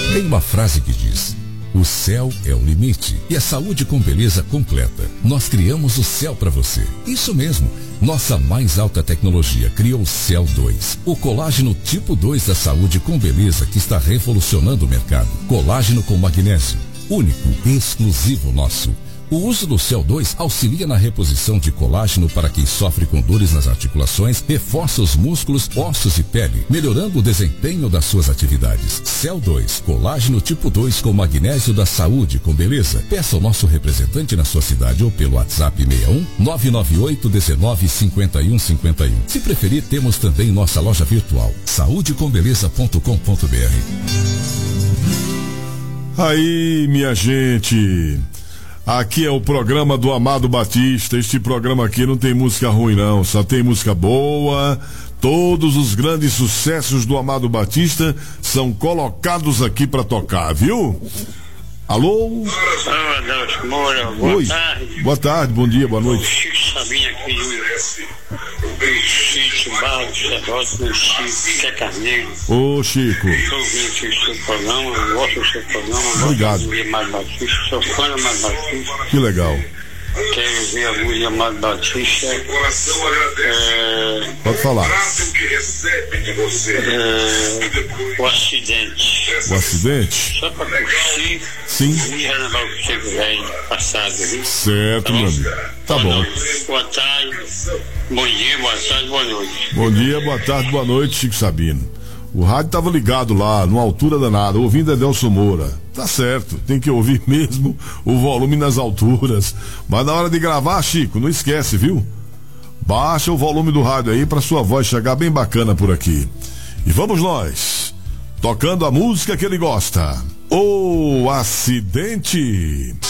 Tem uma frase que diz: o céu é o limite e a saúde com beleza completa. Nós criamos o céu para você. Isso mesmo. Nossa mais alta tecnologia criou o Cell 2, o colágeno tipo 2 da saúde com beleza que está revolucionando o mercado. Colágeno com magnésio, único e exclusivo nosso. O uso do Cell 2 auxilia na reposição de colágeno para quem sofre com dores nas articulações, reforça os músculos, ossos e pele, melhorando o desempenho das suas atividades. Cell 2, colágeno tipo 2 com magnésio da saúde com beleza. Peça ao nosso representante na sua cidade ou pelo WhatsApp 61 998 19 51 51. Se preferir, temos também nossa loja virtual, saudecombeleza.com.br. Aí, minha gente, aqui é o programa do Amado Batista. Este programa aqui não tem música ruim não, só tem música boa. Todos os grandes sucessos do Amado Batista são colocados aqui para tocar, viu? Alô? Adalto Moura, boa tarde. Boa tarde, bom dia, boa noite. Chico Sabinha aqui do Sítio Barra do Serrote, no Chico, que é Carneiro. Ô, Chico. Estou ouvindo aqui o seu programa, gosto do seu programa. Obrigado. Gosto do Amado Batista, sou fã do Amado Batista. Que legal. Quero ver a música do Amado Batista. Pode falar. O acidente. O acidente? Só para curtir. Sim. E renovar o tempo velho passado, viu? Certo, meu amigo. Tá bom. Boa tarde. Bom dia, boa tarde, boa noite. Bom dia, boa tarde, boa noite, Chico Sabino. O rádio tava ligado lá, numa altura danada, ouvindo Edelson Moura. Tá certo, tem que ouvir mesmo o volume nas alturas. Mas na hora de gravar, Chico, não esquece, viu? Baixa o volume do rádio aí pra sua voz chegar bem bacana por aqui. E vamos nós, tocando a música que ele gosta. O Acidente.